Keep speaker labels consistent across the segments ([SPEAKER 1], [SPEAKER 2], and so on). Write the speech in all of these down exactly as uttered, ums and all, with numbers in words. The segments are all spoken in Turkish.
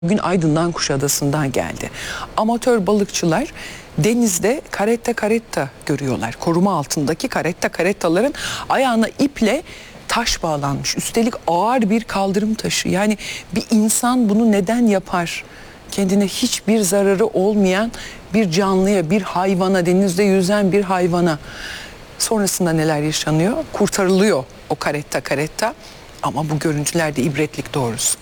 [SPEAKER 1] Bugün Aydın'dan Kuşadası'ndan geldi. Amatör balıkçılar denizde karetta karetta görüyorlar. Koruma altındaki karetta karettaların ayağına iple taş bağlanmış. Üstelik ağır bir kaldırım taşı. Yani bir insan bunu neden yapar? Kendine hiçbir zararı olmayan bir canlıya, bir hayvana, denizde yüzen bir hayvana. Sonrasında neler yaşanıyor? Kurtarılıyor o karetta karetta. Ama bu görüntüler de ibretlik doğrusu.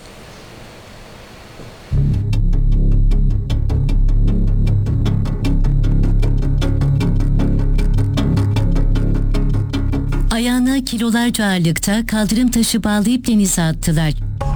[SPEAKER 2] Ayağına kilolarca ağırlıkta kaldırım taşı bağlayıp denize attılar.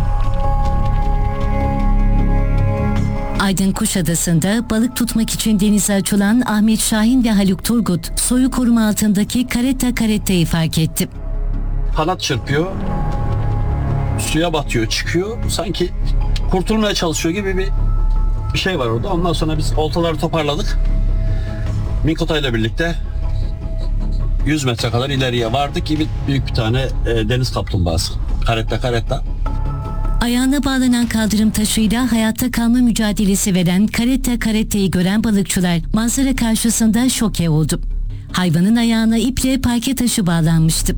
[SPEAKER 2] Aydın Kuşadası'nda balık tutmak için denize açılan Ahmet Şahin ve Haluk Turgut, soyu koruma altındaki karetta karettayı fark etti.
[SPEAKER 3] Kanat çırpıyor, suya batıyor, çıkıyor. Sanki kurtulmaya çalışıyor gibi bir, bir şey var orada. Ondan sonra biz oltaları toparladık. Minkota ile birlikte yüz metre kadar ileriye vardık ki büyük bir tane e, deniz kaplumbağası. Karetta karetta.
[SPEAKER 2] Ayağına bağlanan kaldırım taşıyla hayatta kalma mücadelesi veren karetta karettayı gören balıkçılar manzara karşısında şoke oldu. Hayvanın ayağına iple parke taşı bağlanmıştı.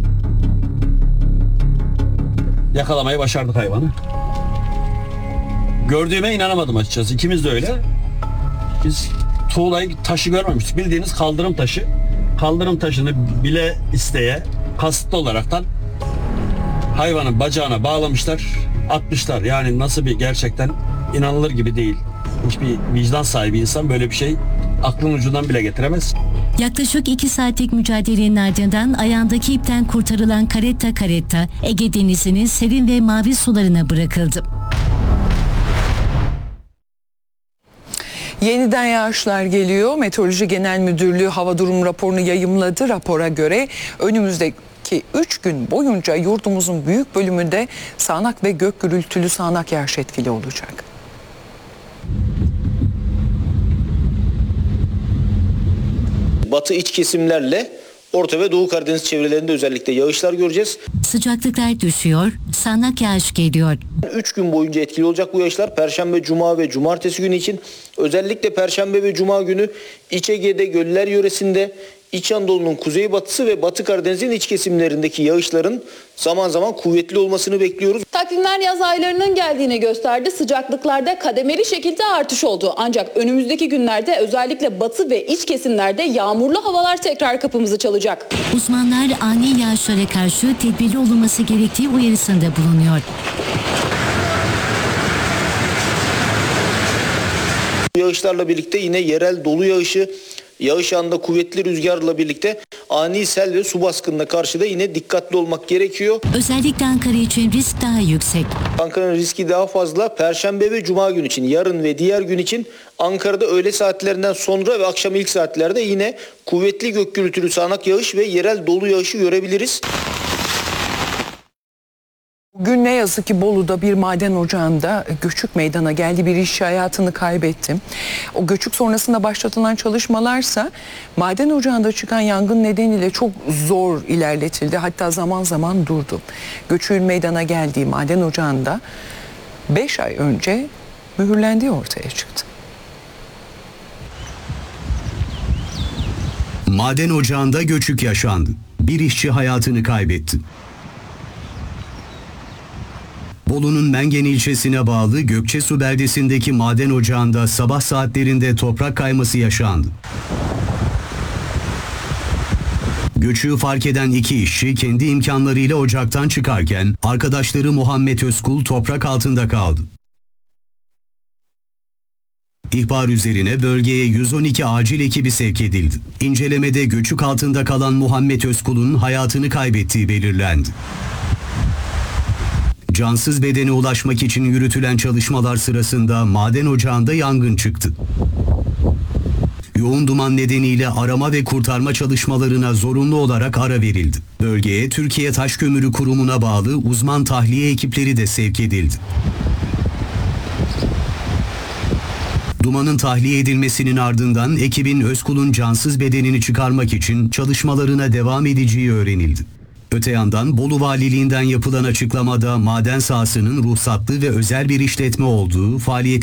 [SPEAKER 3] Yakalamayı başardık hayvanı. Gördüğüme inanamadım açıkçası. İkimiz de öyle. Biz tuğlayı, taşı görmemiştik. Bildiğiniz kaldırım taşı. Kaldırım taşını bile isteye kasıtlı olaraktan hayvanın bacağına bağlamışlar, atmışlar. Yani nasıl bir, gerçekten inanılır gibi değil. Hiçbir vicdan sahibi insan böyle bir şey aklın ucundan bile getiremez.
[SPEAKER 2] Yaklaşık iki saatlik mücadelenin ardından ayağındaki ipten kurtarılan karetta karetta Ege Denizi'nin serin ve mavi sularına bırakıldı.
[SPEAKER 1] Yeniden yağışlar geliyor. Meteoroloji Genel Müdürlüğü hava durum raporunu yayımladı. Rapora göre önümüzdeki üç gün boyunca yurdumuzun büyük bölümünde sağanak ve gök gürültülü sağanak yağış etkili olacak.
[SPEAKER 4] Batı iç kesimlerle Orta ve Doğu Karadeniz çevrelerinde özellikle yağışlar göreceğiz.
[SPEAKER 2] Sıcaklıklar düşüyor, sağanak yağış geliyor.
[SPEAKER 4] üç gün boyunca etkili olacak bu yağışlar. Perşembe, Cuma ve Cumartesi günü için. Özellikle Perşembe ve Cuma günü İç Ege'de, Göller yöresinde, İç Anadolu'nun kuzeybatısı ve Batı Karadeniz'in iç kesimlerindeki yağışların zaman zaman kuvvetli olmasını bekliyoruz.
[SPEAKER 5] Takvimler yaz aylarının geldiğini gösterdi. Sıcaklıklarda kademeli şekilde artış oldu. Ancak önümüzdeki günlerde özellikle batı ve iç kesimlerde yağmurlu havalar tekrar kapımızı çalacak.
[SPEAKER 2] Uzmanlar ani yağışlara karşı tedbirli olunması gerektiği uyarısında bulunuyor.
[SPEAKER 4] Yağışlarla birlikte yine yerel dolu yağışı, yağış anında kuvvetli rüzgarla birlikte ani sel ve su baskınına karşı da yine dikkatli olmak gerekiyor.
[SPEAKER 2] Özellikle Ankara için risk daha yüksek.
[SPEAKER 4] Ankara'nın riski daha fazla. Perşembe ve Cuma gün için, yarın ve diğer gün için Ankara'da öğle saatlerinden sonra ve akşam ilk saatlerde yine kuvvetli gök gürültülü sağanak yağış ve yerel dolu yağışı görebiliriz.
[SPEAKER 1] Bugün ne yazık ki Bolu'da bir maden ocağında göçük meydana geldi. Bir işçi hayatını kaybetti. O göçük sonrasında başlatılan çalışmalarsa maden ocağında çıkan yangın nedeniyle çok zor ilerletildi. Hatta zaman zaman durdu. Göçüğün meydana geldiği maden ocağında beş ay önce mühürlendiği ortaya çıktı.
[SPEAKER 6] Maden ocağında göçük yaşandı. Bir işçi hayatını kaybetti. Bolu'nun Mengen ilçesine bağlı Gökçesu beldesindeki maden ocağında sabah saatlerinde toprak kayması yaşandı. Göçüğü fark eden iki işçi kendi imkanlarıyla ocaktan çıkarken arkadaşları Muhammed Özkul toprak altında kaldı. İhbar üzerine bölgeye yüz on iki acil ekibi sevk edildi. İncelemede göçük altında kalan Muhammed Özkul'un hayatını kaybettiği belirlendi. Cansız bedene ulaşmak için yürütülen çalışmalar sırasında maden ocağında yangın çıktı. Yoğun duman nedeniyle arama ve kurtarma çalışmalarına zorunlu olarak ara verildi. Bölgeye Türkiye Taş Kömürü Kurumu'na bağlı uzman tahliye ekipleri de sevk edildi. Dumanın tahliye edilmesinin ardından ekibin Özkul'un cansız bedenini çıkarmak için çalışmalarına devam edeceği öğrenildi. Öte yandan Bolu Valiliğinden yapılan açıklamada maden sahasının ruhsatlı ve özel bir işletme olduğu, faaliyet